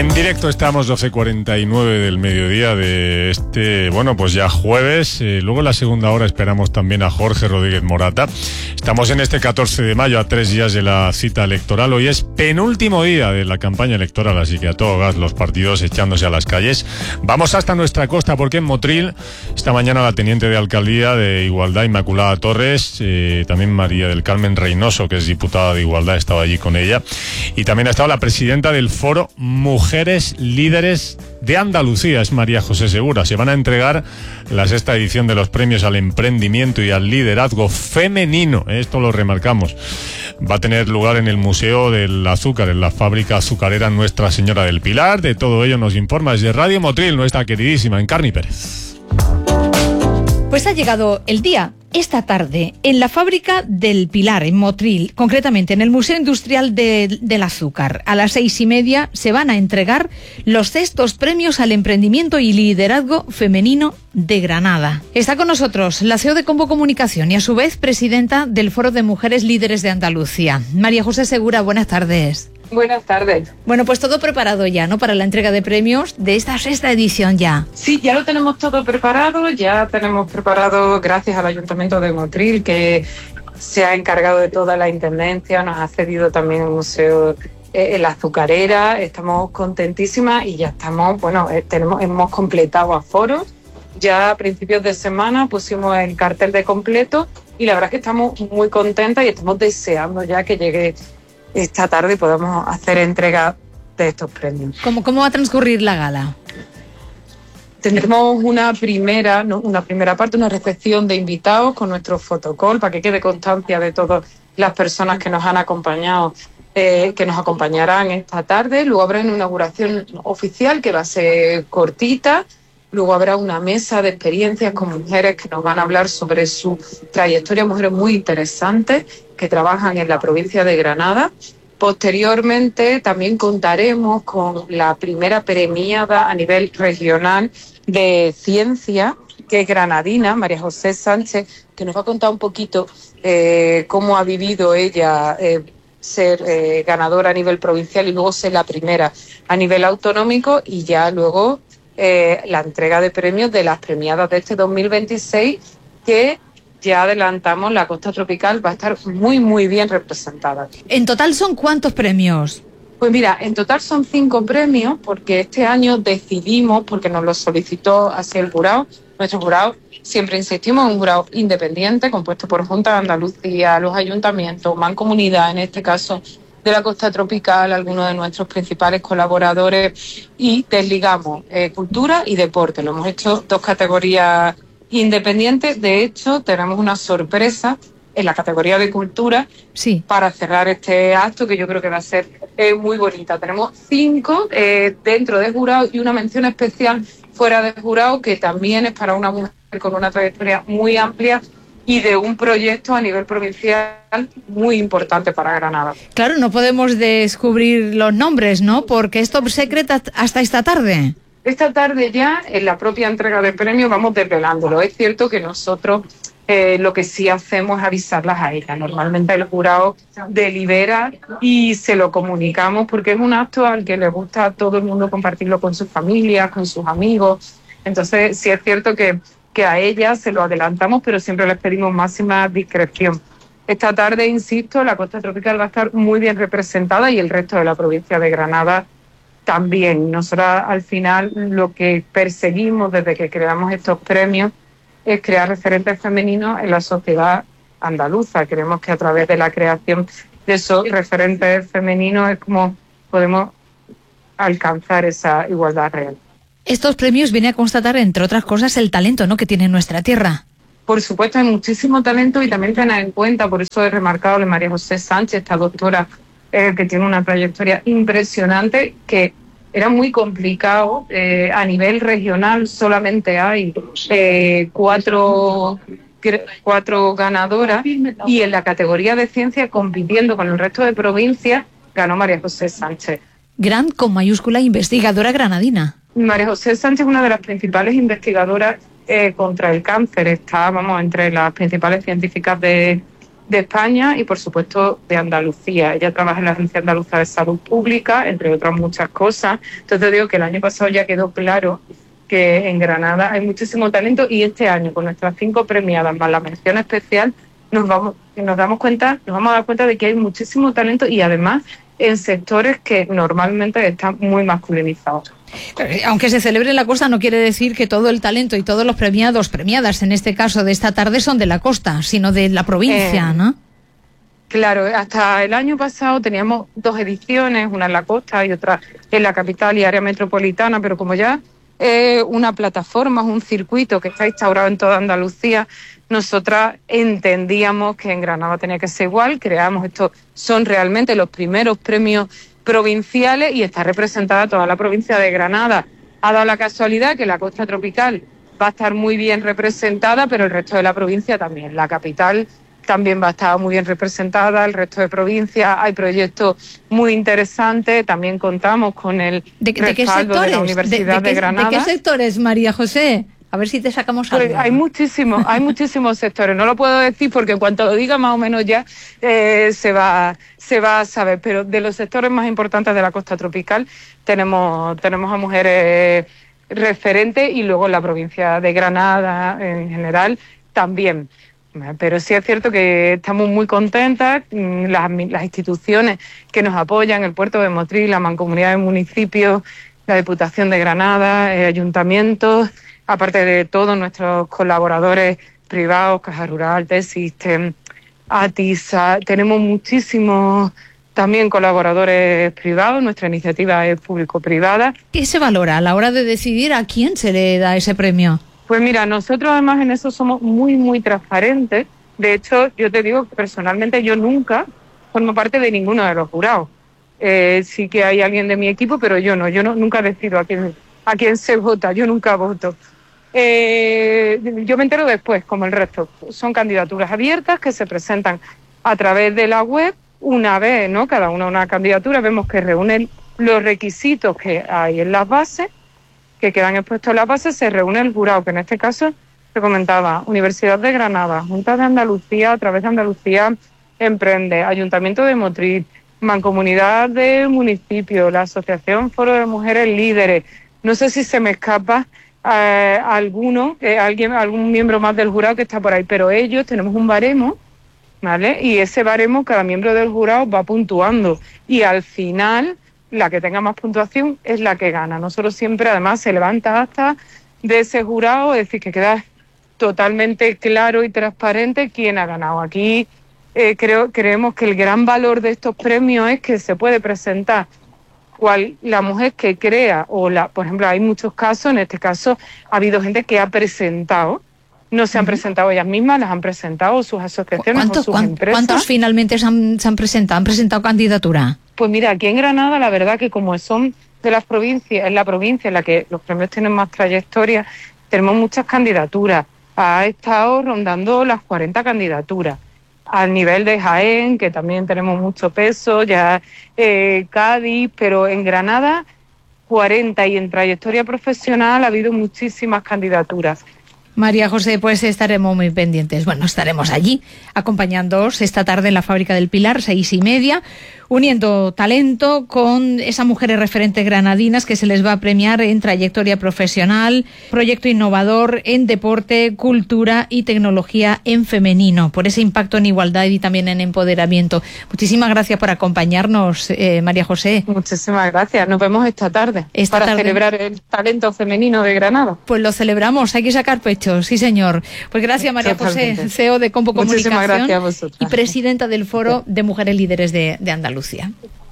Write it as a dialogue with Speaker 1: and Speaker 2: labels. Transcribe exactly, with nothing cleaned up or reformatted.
Speaker 1: En directo estamos doce cuarenta y nueve del mediodía de este, bueno, pues ya jueves. Eh, luego en la segunda hora esperamos también a Jorge Rodríguez Morata. Estamos en este catorce de mayo, a tres días de la cita electoral. Hoy es penúltimo día de la campaña electoral, así que a todo gas los partidos echándose a las calles. Vamos hasta nuestra costa, porque en Motril, esta mañana la teniente de alcaldía de Igualdad, Inmaculada Torres, eh, también María del Carmen Reynoso, que es diputada de Igualdad, estaba allí con ella. Y también ha estado la presidenta del Foro Mujeres Mujeres Líderes de Andalucía, es María José Segura. Se van a entregar la sexta edición de los premios al emprendimiento y al liderazgo femenino. Esto lo remarcamos. Va a tener lugar en el Museo del Azúcar, en la fábrica azucarera Nuestra Señora del Pilar. De todo ello nos informa desde Radio Motril nuestra queridísima Encarni Pérez.
Speaker 2: Pues ha llegado el día, esta tarde, en la fábrica del Pilar, en Motril, concretamente en el Museo Industrial de, del Azúcar. A las seis y media se van a entregar los sextos premios al emprendimiento y liderazgo femenino de Granada. Está con nosotros la C E O de Combo Comunicación y a su vez presidenta del Foro de Mujeres Líderes de Andalucía. María José Segura, buenas tardes.
Speaker 3: Buenas tardes.
Speaker 2: Bueno, pues todo preparado ya, ¿no?, para la entrega de premios de esta sexta edición ya.
Speaker 3: Sí, ya lo tenemos todo preparado, ya tenemos preparado gracias al Ayuntamiento de Motril, que se ha encargado de toda la intendencia, nos ha cedido también el Museo eh, La Azucarera, estamos contentísimas y ya estamos, bueno, eh, tenemos hemos completado aforos, ya a principios de semana pusimos el cartel de completo y la verdad es que estamos muy contentas y estamos deseando ya que llegue esta tarde podemos hacer entrega de estos premios.
Speaker 2: ¿Cómo, cómo va a transcurrir la gala?
Speaker 3: Tendremos una primera, ¿no? una primera parte, una recepción de invitados con nuestro fotocall para que quede constancia de todas las personas que nos han acompañado, eh, que nos acompañarán esta tarde. Luego habrá una inauguración oficial que va a ser cortita. Luego habrá una mesa de experiencias con mujeres que nos van a hablar sobre su trayectoria, mujeres muy interesantes que trabajan en la provincia de Granada. Posteriormente también contaremos con la primera premiada a nivel regional de ciencia, que es granadina, María José Sánchez, que nos va a contar un poquito eh, cómo ha vivido ella eh, ser eh, ganadora a nivel provincial y luego ser la primera a nivel autonómico, y ya luego Eh, la entrega de premios de las premiadas de este dos mil veintiséis, que ya adelantamos, la costa tropical va a estar muy muy bien representada.
Speaker 2: ¿En total son cuántos premios?
Speaker 3: Pues mira, en total son cinco premios, porque este año decidimos, porque nos lo solicitó así el jurado, nuestro jurado, siempre insistimos, en un jurado independiente, compuesto por Junta de Andalucía, los ayuntamientos, Mancomunidad, en este caso de la costa tropical, algunos de nuestros principales colaboradores, y desligamos eh, cultura y deporte. Lo hemos hecho dos categorías independientes. De hecho, tenemos una sorpresa en la categoría de cultura,
Speaker 2: sí,
Speaker 3: para cerrar este acto, que yo creo que va a ser eh, muy bonita. Tenemos cinco eh, dentro de jurado y una mención especial fuera de jurado, que también es para una mujer con una trayectoria muy amplia y de un proyecto a nivel provincial muy importante para Granada.
Speaker 2: Claro, no podemos descubrir los nombres, ¿no?, porque es top secret hasta esta tarde.
Speaker 3: Esta tarde ya, en la propia entrega de premios, vamos desvelándolo. Es cierto que nosotros eh, lo que sí hacemos es avisarlas a ellas. Normalmente el jurado delibera y se lo comunicamos, porque es un acto al que le gusta a todo el mundo compartirlo con sus familias, con sus amigos. Entonces sí es cierto que que a ellas se lo adelantamos, pero siempre les pedimos máxima discreción. Esta tarde, insisto, la costa tropical va a estar muy bien representada y el resto de la provincia de Granada también. Nosotras, al final, lo que perseguimos desde que creamos estos premios es crear referentes femeninos en la sociedad andaluza. Creemos que a través de la creación de esos referentes femeninos es como podemos alcanzar esa igualdad real.
Speaker 2: Estos premios vienen a constatar, entre otras cosas, el talento, ¿no?, que tiene nuestra tierra.
Speaker 3: Por supuesto, hay muchísimo talento y también tener en cuenta, por eso he remarcado a María José Sánchez, esta doctora eh, que tiene una trayectoria impresionante, que era muy complicado. Eh, a nivel regional solamente hay eh, cuatro, cuatro ganadoras, y en la categoría de ciencia, compitiendo con el resto de provincias, ganó María José Sánchez.
Speaker 2: Gran con mayúscula, investigadora granadina.
Speaker 3: María José Sánchez es una de las principales investigadoras eh, contra el cáncer. Está, vamos, entre las principales científicas de, de España y, por supuesto, de Andalucía. Ella trabaja en la Agencia Andaluza de Salud Pública, entre otras muchas cosas. Entonces digo que el año pasado ya quedó claro que en Granada hay muchísimo talento y este año, con nuestras cinco premiadas más la mención especial, nos vamos, nos damos cuenta, nos vamos a dar cuenta de que hay muchísimo talento y además en sectores que normalmente están muy masculinizados.
Speaker 2: Aunque se celebre en la costa, no quiere decir que todo el talento y todos los premiados, premiadas en este caso de esta tarde, son de la costa, sino de la provincia, eh, ¿no?
Speaker 3: Claro, hasta el año pasado teníamos dos ediciones, una en la costa y otra en la capital y área metropolitana, pero como ya es eh, una plataforma, un circuito que está instaurado en toda Andalucía, nosotras entendíamos que en Granada tenía que ser igual, creamos estos, son realmente los primeros premios provinciales y está representada toda la provincia de Granada. Ha dado la casualidad que la costa tropical va a estar muy bien representada, pero el resto de la provincia también. La capital también va a estar muy bien representada, el resto de provincias. Hay proyectos muy interesantes, también contamos con el
Speaker 2: ¿De,
Speaker 3: respaldo
Speaker 2: de, qué sectores?
Speaker 3: de la Universidad
Speaker 2: ¿De, de,
Speaker 3: de Granada.
Speaker 2: ¿De qué sectores, María José? A ver si te sacamos algo.
Speaker 3: Pues hay muchísimos, hay muchísimos sectores. No lo puedo decir porque en cuanto lo diga más o menos ya eh, se va, se va a saber. Pero de los sectores más importantes de la costa tropical tenemos, tenemos a mujeres referentes y luego en la provincia de Granada en general también. Pero sí es cierto que estamos muy contentas, las, las instituciones que nos apoyan, el puerto de Motril, la Mancomunidad de Municipios, la Diputación de Granada, eh, ayuntamientos, aparte de todos nuestros colaboradores privados, Caja Rural, T-System, ATISA, tenemos muchísimos también colaboradores privados, nuestra iniciativa es público-privada.
Speaker 2: ¿Qué se valora a la hora de decidir a quién se le da ese premio?
Speaker 3: Pues mira, nosotros además en eso somos muy, muy transparentes. De hecho, yo te digo que personalmente yo nunca formo parte de ninguno de los jurados. Eh, sí que hay alguien de mi equipo, pero yo no, yo no, nunca decido a quién, a quién se vota, yo nunca voto. Eh, yo me entero después, como el resto. Son candidaturas abiertas que se presentan a través de la web una vez, ¿no? Cada una una candidatura, vemos que reúnen los requisitos que hay en las bases, que quedan expuestos en las bases, se reúne el jurado, que en este caso se comentaba Universidad de Granada, Junta de Andalucía, a través de Andalucía Emprende, Ayuntamiento de Motril, Mancomunidad de Municipios, la Asociación Foro de Mujeres Líderes. No sé si se me escapa eh, alguno, eh, alguien, algún miembro más del jurado que está por ahí, pero ellos tenemos un baremo, ¿vale? Y ese baremo, cada miembro del jurado va puntuando y al final la que tenga más puntuación es la que gana. Nosotros siempre, además, se levanta hasta de ese jurado, es decir, que queda totalmente claro y transparente quién ha ganado. Aquí eh, creo, creemos que el gran valor de estos premios es que se puede presentar cual la mujer que crea, o la, por ejemplo, hay muchos casos, en este caso ha habido gente que ha presentado, no se han uh-huh. presentado ellas mismas, las han presentado sus asociaciones o sus
Speaker 2: ¿cuántos,
Speaker 3: empresas.
Speaker 2: ¿Cuántos finalmente se han, se han presentado? ¿Han presentado candidatura?
Speaker 3: Pues mira, aquí en Granada, la verdad que como son de las provincias, es la provincia en la que los premios tienen más trayectoria, tenemos muchas candidaturas. Ha estado rondando las cuarenta candidaturas. Al nivel de Jaén, que también tenemos mucho peso, ya eh, Cádiz, pero en Granada cuarenta, y en trayectoria profesional ha habido muchísimas candidaturas.
Speaker 2: María José, pues estaremos muy pendientes. Bueno, estaremos allí acompañándoos esta tarde en la Fábrica del Pilar, seis y media, uniendo talento con esas mujeres referentes granadinas que se les va a premiar en trayectoria profesional, proyecto innovador en deporte, cultura y tecnología en femenino, por ese impacto en igualdad y también en empoderamiento. Muchísimas gracias por acompañarnos, eh, María José.
Speaker 3: Muchísimas gracias. Nos vemos esta tarde
Speaker 2: esta
Speaker 3: para
Speaker 2: tarde.
Speaker 3: celebrar el talento femenino de Granada.
Speaker 2: Pues lo celebramos, hay que sacar pecho, sí señor. Pues gracias, María Totalmente. José, C E O de Compo Comunicación
Speaker 3: gracias a vosotras.
Speaker 2: Y presidenta del Foro de Mujeres Líderes de, de Andalucía.